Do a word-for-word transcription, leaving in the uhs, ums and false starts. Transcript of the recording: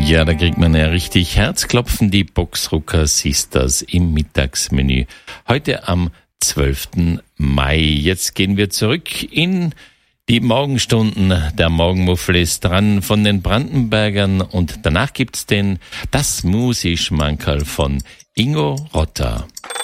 Ja, da kriegt man ja richtig Herzklopfen, die Boxrucker Sisters im Mittagsmenü. Heute am zwölften Mai. Jetzt gehen wir zurück in die Morgenstunden. Der Morgenmuffel ist dran von den Brandenbergern und danach gibt's den Das Musischmankerl von Ingo Rotter.